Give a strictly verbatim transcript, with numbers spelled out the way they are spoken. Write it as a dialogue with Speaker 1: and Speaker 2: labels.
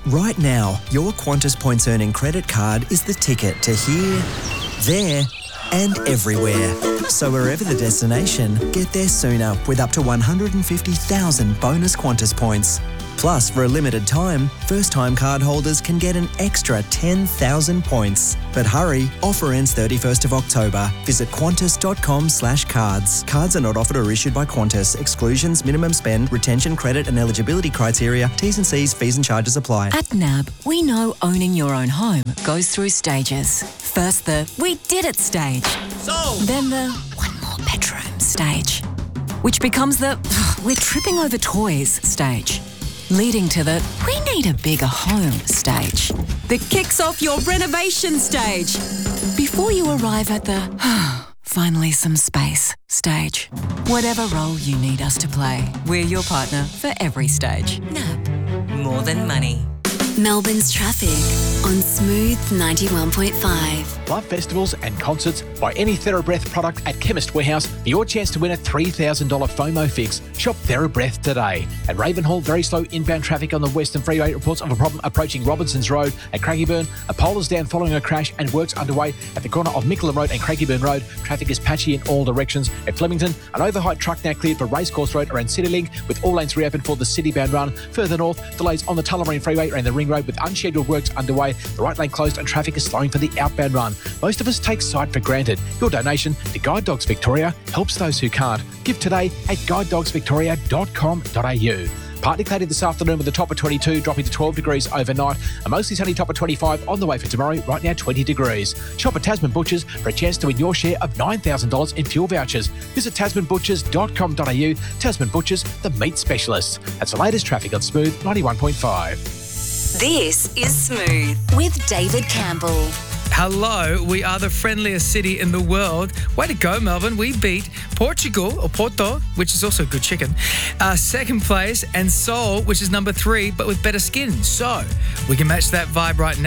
Speaker 1: Right now, your Qantas Points Earning credit card is the ticket to here, there and everywhere. So wherever the destination, get there sooner with up to one hundred fifty thousand bonus Qantas points. Plus, for a limited time, first-time cardholders can get an extra ten thousand points. But hurry, offer ends thirty-first of October. Visit qantas.com slash cards. Cards are not offered or issued by Qantas. Exclusions, minimum spend, retention, credit and eligibility criteria, T's and C's, fees and charges apply.
Speaker 2: At N A B, we know owning your own home goes through stages. First the "we did it" stage.
Speaker 3: Sold.
Speaker 2: Then the "one more bedroom" stage. Which becomes the "we're tripping over toys" stage. Leading to the "we need a bigger home" stage. That kicks off your renovation stage. Before you arrive at the "finally some space" stage. Whatever role you need us to play, we're your partner for every stage. N A B. More than money.
Speaker 4: Melbourne's traffic on Smooth ninety-one point five.
Speaker 5: Love festivals and concerts. Buy any TheraBreath product at Chemist Warehouse for your chance to win a three thousand dollars FOMO fix. Shop TheraBreath today. At Ravenhall, very slow inbound traffic on the Western Freeway. Reports of a problem approaching Robinsons Road. At Craigieburn, a pole is down following a crash and works underway at the corner of Mickleham Road and Craigieburn Road. Traffic is patchy in all directions. At Flemington, an overheight truck now cleared for Racecourse Road around CityLink with all lanes reopened for the city-bound run. Further north, delays on the Tullamarine Freeway around the Ring Road with unscheduled works underway. The right lane closed and traffic is slowing for the outbound run. Most of us take sight for granted. Your donation to Guide Dogs Victoria helps those who can't. Give today at guide dogs victoria dot com dot a u. Partly cloudy this afternoon with a top of twenty-two, dropping to twelve degrees overnight. A mostly sunny top of twenty-five on the way for tomorrow, right now twenty degrees. Shop at Tasman Butchers for a chance to win your share of nine thousand dollars in fuel vouchers. Visit tasman butchers dot com dot a u. Tasman Butchers, the meat specialists. That's the latest traffic on Smooth ninety-one point five.
Speaker 4: This is Smooth with David Campbell.
Speaker 3: Hello, we are the friendliest city in the world. Way to go, Melbourne. We beat Portugal, or Porto, which is also good chicken, uh, second place, and Seoul, which is number three, but with better skin. So we can match that vibe right now.